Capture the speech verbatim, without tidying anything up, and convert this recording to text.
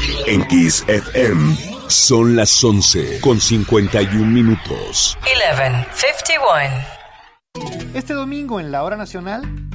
En Kiss F M son las once con cincuenta y un minutos. once cincuenta y uno. Este domingo en la Hora Nacional,